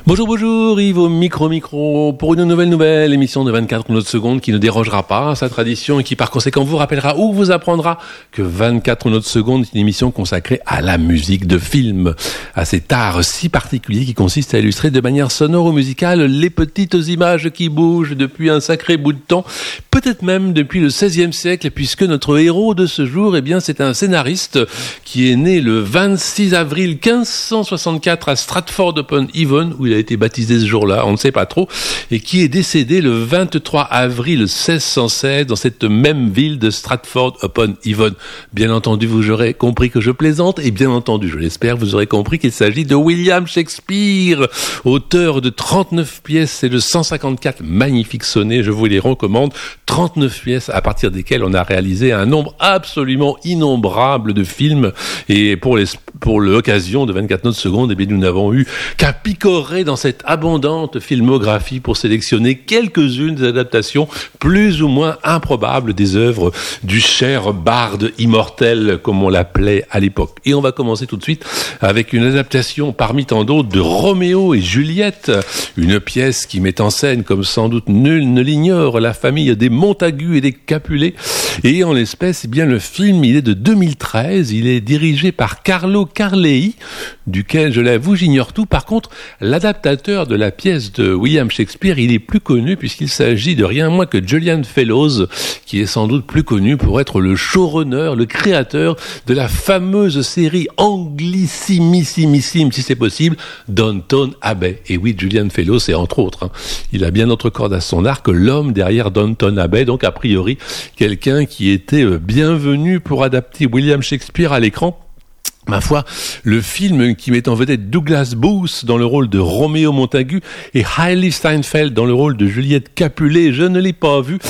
Bonjour, Yves au micro, pour une nouvelle émission de 24 notes secondes qui ne dérogera pas à sa tradition et qui par conséquent vous rappellera ou vous apprendra que 24 notes secondes est une émission consacrée à la musique de film, à cet art si particulier qui consiste à illustrer de manière sonore ou musicale les petites images qui bougent depuis un sacré bout de temps, peut-être même depuis le XVIe siècle, puisque notre héros de ce jour, c'est un scénariste qui est né le 26 avril 1564 à Stratford-upon-Avon, où il a été baptisé ce jour-là, on ne sait pas trop, et qui est décédé le 23 avril 1616 dans cette même ville de Stratford-upon-Avon. Bien entendu, vous aurez compris que je plaisante, et bien entendu, je l'espère, vous aurez compris qu'il s'agit de William Shakespeare, auteur de 39 pièces et de 154 magnifiques sonnets, je vous les recommande, 39 pièces à partir desquelles on a réalisé un nombre absolument innombrable de films, et pour l'occasion de 24 notes secondes, nous n'avons eu qu'à picorer dans cette abondante filmographie pour sélectionner quelques-unes des adaptations plus ou moins improbables des œuvres du cher barde immortel, comme on l'appelait à l'époque. Et on va commencer tout de suite avec une adaptation parmi tant d'autres de Roméo et Juliette, une pièce qui met en scène, comme sans doute nul ne l'ignore, la famille des Montagu et des Capulet. Et en l'espèce, le film, il est de 2013, il est dirigé par Carlo Carlei, duquel, je l'avoue, j'ignore tout. Par contre, l'adaptateur de la pièce de William Shakespeare, il est plus connu puisqu'il s'agit de rien moins que Julian Fellowes, qui est sans doute plus connu pour être le showrunner, le créateur de la fameuse série anglicissimissime, si c'est possible, Downton Abbey. Et oui, Julian Fellowes, c'est entre autres, il a bien d'autres cordes à son arc que l'homme derrière Downton Abbey, donc a priori, quelqu'un qui était bienvenu pour adapter William Shakespeare à l'écran. Ma foi, le film qui met en vedette Douglas Booth dans le rôle de Roméo Montagu et Hailee Steinfeld dans le rôle de Juliette Capulet, je ne l'ai pas vu,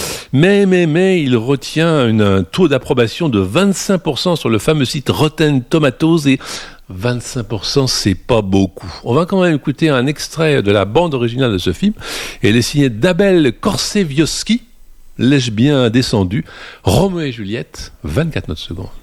mais il retient un taux d'approbation de 25% sur le fameux site Rotten Tomatoes et 25%, c'est pas beaucoup. On va quand même écouter un extrait de la bande originale de ce film. Elle est signée d'Abel Korseviowski, l'ai-je bien descendu, Roméo et Juliette, 24 notes secondes.